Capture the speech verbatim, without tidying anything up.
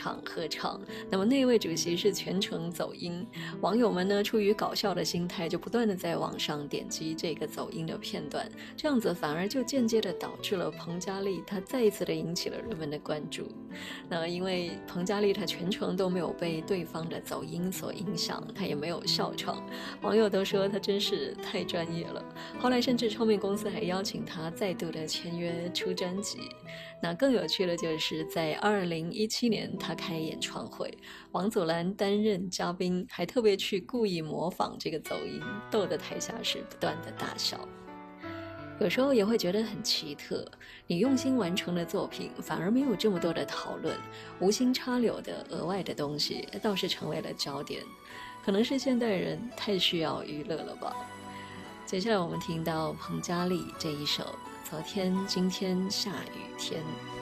场合唱。那么那位主席是全程走音，网友们呢出于搞笑的心态，就不断的在网上点击这个走音的片段，这样子反而就间接的导致了彭佳丽她再一次的引起了人们的关注。那因为彭佳丽她全程都没有被对方的走音所影响，她也没有笑场，网友都说她真是太专业了。后来甚至唱片公司还邀请她再度的签约出专辑。那更有趣的就是在二零一七年她开演唱会，王祖蓝担任嘉宾，还特别去故意模仿这个走音，逗得台下是不断的大笑。有时候也会觉得很奇特，你用心完成的作品反而没有这么多的讨论，无心插柳的额外的东西倒是成为了焦点。可能是现代人太需要娱乐了吧。接下来我们听到彭佳丽这一首《昨天今天下雨天》。